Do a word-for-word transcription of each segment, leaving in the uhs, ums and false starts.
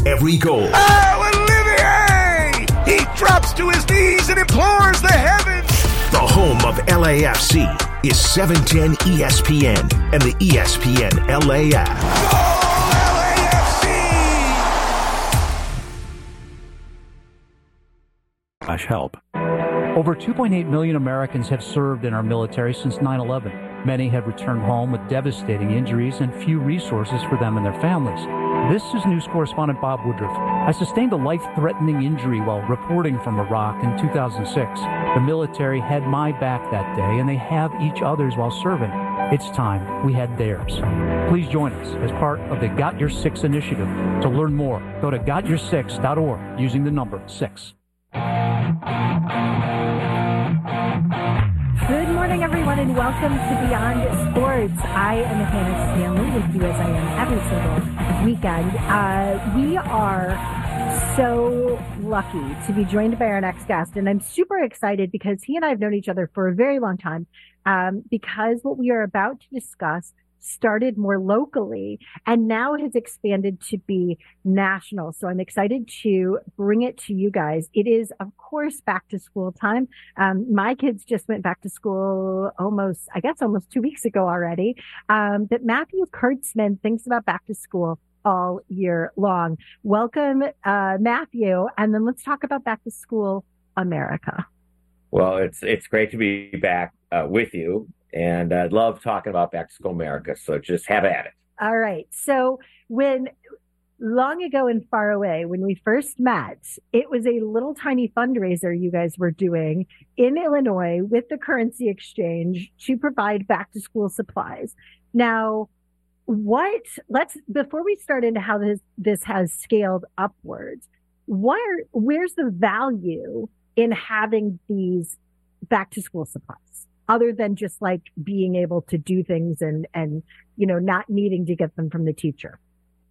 every goal. Oh, Olivier! He drops to his knees and implores the heavens. The home of L A F C is seven ten E S P N and the E S P N L A app. Goal L A F C! Help. Over two point eight million Americans have served in our military since nine eleven. Many have returned home with devastating injuries and few resources for them and their families. This is news correspondent Bob Woodruff. I sustained a life-threatening injury while reporting from Iraq in two thousand six. The military had my back that day, and they have each other's while serving. It's time we had theirs. Please join us as part of the Got Your Six initiative. To learn more, go to got your six dot org using the number six. Good morning, everyone, and welcome to Beyond Sports. I am Hannah Stanley with you as I am every single weekend. Uh, we are so lucky to be joined by our next guest, and I'm super excited because he and I have known each other for a very long time, um, because what we are about to discuss started more locally and now has expanded to be national. So I'm excited to bring it to you guys. It is, of course, back to school time. Um, my kids just went back to school almost, I guess, almost two weeks ago already. Um, but Matthew Kurtzman thinks about back to school all year long. Welcome, uh, Matthew. And then let's talk about back to school America. Well, it's, it's great to be back uh, with you. And I love talking about Back to School America, so just have at it. All right. So when long ago and far away, when we first met, it was a little tiny fundraiser you guys were doing in Illinois with the Currency Exchange to provide back to school supplies. Now, what, let's, before we start into how this, this has scaled upwards, what are, where's the value in having these back to school supplies? Other than just like being able to do things and, and, you know, not needing to get them from the teacher?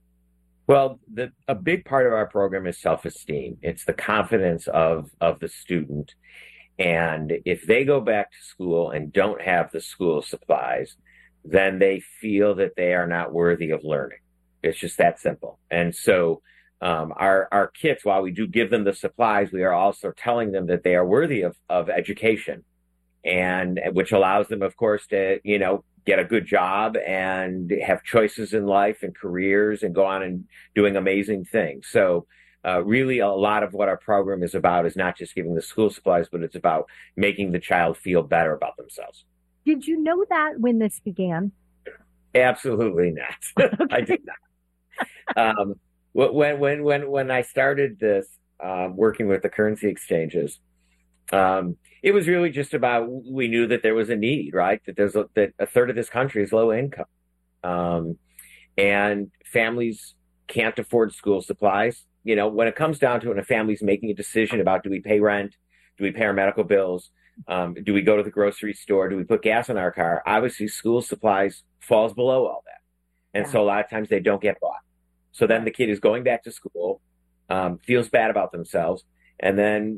Well, the, a big part of our program is self-esteem. It's the confidence of, of the student. And if they go back to school and don't have the school supplies, then they feel that they are not worthy of learning. It's just that simple. And so um, our, our kids, while we do give them the supplies, we are also telling them that they are worthy of, of education. And which allows them, of course, to, you know, get a good job and have choices in life and careers and go on and doing amazing things. So uh, really, a lot of what our program is about is not just giving the school supplies, but it's about making the child feel better about themselves. Did you know that when this began? Absolutely not. Okay. I did not. Um, when, when, when, when I started this, uh, working with the currency exchanges, um, it was really just about, we knew that there was a need, right? That there's a, that a third of this country is low income. Um, and families can't afford school supplies. You know, when it comes down to it, when a family's making a decision about, do we pay rent? Do we pay our medical bills? Um, do we go to the grocery store? Do we put gas in our car? Obviously, school supplies falls below all that. And yeah. So a lot of times they don't get bought. So then the kid is going back to school, um, feels bad about themselves. And then